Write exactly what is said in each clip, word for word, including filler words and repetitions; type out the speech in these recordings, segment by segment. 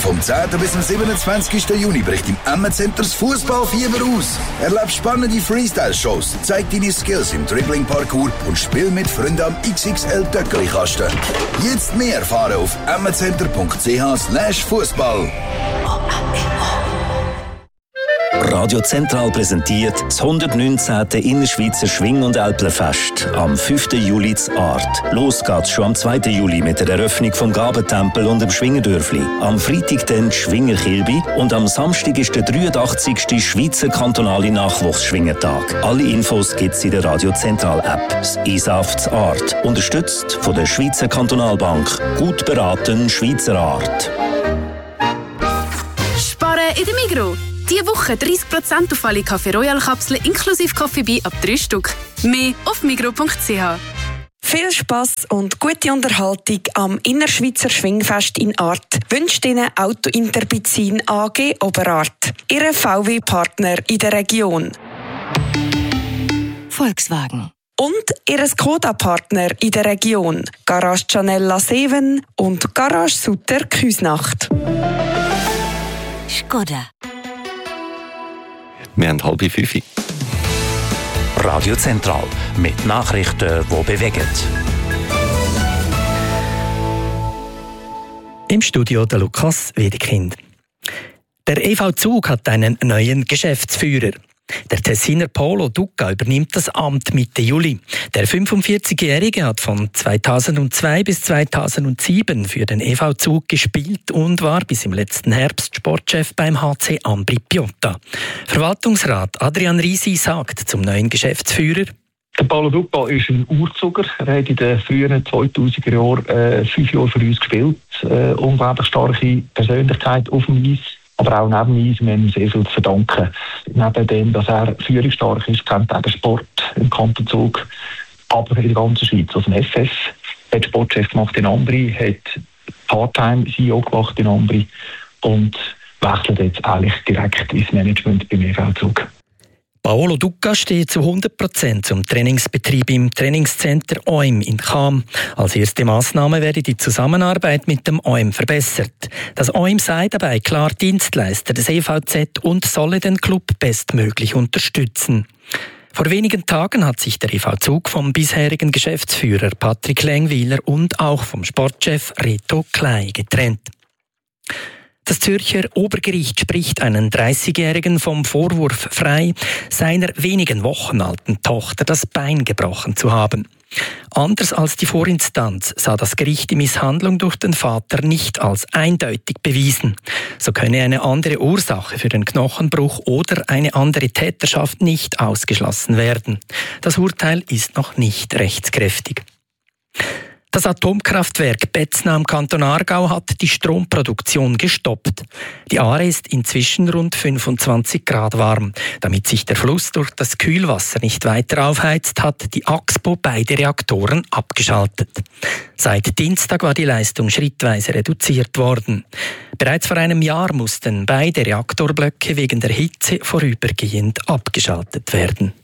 Vom zehnten bis zum siebenundzwanzigsten Juni bricht im Emmen-Center das Fußballfieber aus. Erlebe spannende Freestyle-Shows, zeig deine Skills im Dribbling-Parcours und spiel mit Freunden am X X L-Töckeli-Kasten. Jetzt mehr erfahren auf emmencenter.ch slash Fußball. Radio Zentral präsentiert das hundertneunzehnte Innerschweizer Schwing- und Älplerfest am fünften Juli zu Art. Los geht's schon am zweiten Juli mit der Eröffnung vom Gabentempel und dem Schwingerdörfli. Am Freitag dann die Schwingerkilbi und am Samstag ist der dreiundachtzigste Schweizer kantonale Nachwuchsschwingertag. Alle Infos gibt's in der Radio Zentral App. Das I S A F zu Art. Unterstützt von der Schweizer Kantonalbank. Gut beraten, Schweizer Art. Sparen in der Migros. Diese Woche dreißig Prozent auf alle Café Royal Kapseln inklusive Coffee Bee ab drei Stück. Mehr auf migros punkt c h. Viel Spass und gute Unterhaltung am Innerschweizer Schwingfest in Art wünscht Ihnen Auto Interbizin A G Oberart, Ihr V W-Partner in der Region. Volkswagen. Und Ihr Skoda-Partner in der Region, Garage Gianella sieben und Garage Sutter Küsnacht. Skoda. Wir haben halb fünf. Radio Zentral mit Nachrichten, die bewegen. Im Studio der Lukas Wedekind. Der E V Zug hat einen neuen Geschäftsführer. Der Tessiner Paolo Ducca übernimmt das Amt Mitte Juli. Der fünfundvierzigjährige hat von zweitausendzwei bis zweitausendsieben für den E V Zug gespielt und war bis im letzten Herbst Sportchef beim H C Ambri Piotta. Verwaltungsrat Adrian Risi sagt zum neuen Geschäftsführer: Der Paolo Ducca ist ein Urzuger. Er hat in den frühen zweitausender Jahren äh, fünf Jahre für uns gespielt. Äh, unglaublich starke Persönlichkeit auf dem Eis. Aber auch neben uns, wir haben ihm sehr viel zu verdanken. Neben dem, dass er führungsstark ist, kennt er den Sport im Kanton Zug, aber in der ganzen Schweiz. Also im F F hat Sportchef gemacht in Ambri, hat Part-Time C E O gemacht in Ambri und wechselt jetzt eigentlich direkt ins Management beim E V Zug. Paolo Ducca steht zu hundert Prozent zum Trainingsbetrieb im Trainingscenter O E M in Cham. Als erste Massnahme werde die Zusammenarbeit mit dem O E M verbessert. Das O E M sei dabei klar Dienstleister des E V Z und solle den Club bestmöglich unterstützen. Vor wenigen Tagen hat sich der E V Zug vom bisherigen Geschäftsführer Patrick Lengwiler und auch vom Sportchef Reto Klei getrennt. Das Zürcher Obergericht spricht einen dreißigjährigen vom Vorwurf frei, seiner wenigen Wochen alten Tochter das Bein gebrochen zu haben. Anders als die Vorinstanz sah das Gericht die Misshandlung durch den Vater nicht als eindeutig bewiesen. So könne eine andere Ursache für den Knochenbruch oder eine andere Täterschaft nicht ausgeschlossen werden. Das Urteil ist noch nicht rechtskräftig. Das Atomkraftwerk Betzna im Kanton Aargau hat die Stromproduktion gestoppt. Die Aare ist inzwischen rund fünfundzwanzig Grad warm. Damit sich der Fluss durch das Kühlwasser nicht weiter aufheizt, hat die Axpo beide Reaktoren abgeschaltet. Seit Dienstag war die Leistung schrittweise reduziert worden. Bereits vor einem Jahr mussten beide Reaktorblöcke wegen der Hitze vorübergehend abgeschaltet werden.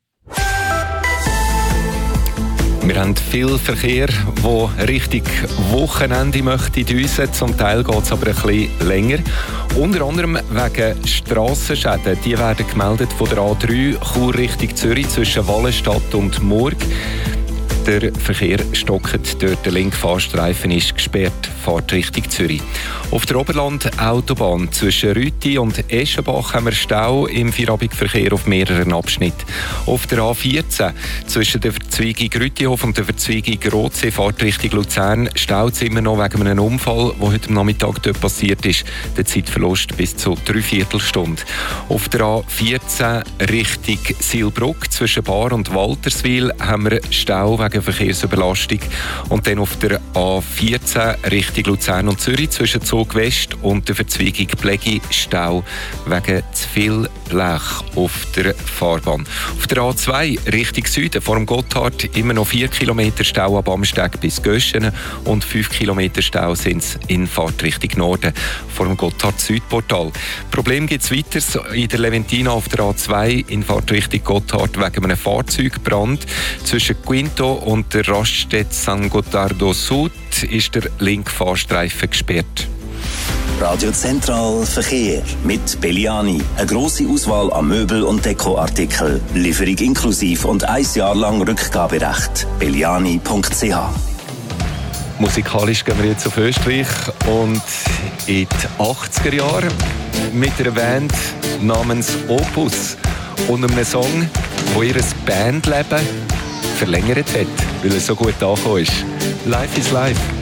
Wir haben viel Verkehr, der Richtung Wochenende möchte düsen. Zum Teil geht es aber ein bisschen länger. Unter anderem wegen Strassenschäden. Die werden gemeldet von der A drei Chur Richtung Zürich zwischen Wallenstadt und Murg. Der Verkehr stockt dort, der linke Fahrstreifen ist gesperrt, fährt Richtung Zürich. Auf der Oberland-Autobahn zwischen Rüti und Eschenbach haben wir Stau im Feierabendverkehr auf mehreren Abschnitten. Auf der A vierzehn zwischen der Verzweigung Rütihof und der Verzweigung Rotsee fährt Richtung Luzern staut es immer noch wegen einem Unfall, der heute Nachmittag dort passiert ist. Der Zeitverlust bis zu drei Viertelstunden. Auf der A vierzehn Richtung Silbruck zwischen Bar und Walterswil haben wir Stau wegen Verkehrsüberlastung. Und dann auf der A vierzehn Richtung Luzern und Zürich zwischen Zug West und der Verzweigung Plegi Stau wegen zu viel Blech auf der Fahrbahn. Auf der A zwei Richtung Süden vor dem Gotthard immer noch vier Kilometer Stau ab Amsteg bis Göschenen und fünf Kilometer Stau sind es in Fahrt Richtung Norden vor dem Gotthard-Südportal. Problem gibt es weiter in der Leventina auf der A zwei in Fahrt Richtung Gotthard wegen einem Fahrzeugbrand. Zwischen Quinto und der Raststätte San Gottardo Sud ist der linke Fahrstreifen gesperrt. Radio Zentral Verkehr mit Belliani. Eine grosse Auswahl an Möbel- und Dekoartikeln. Lieferung inklusiv und ein Jahr lang Rückgaberecht. belliani punkt c h. Musikalisch gehen wir jetzt auf Österreich und in die achtziger Jahre mit einer Band namens Opus und einem Song, der ihr Bandleben verlängert hat, weil es so gut angekommen ist. Life is Life.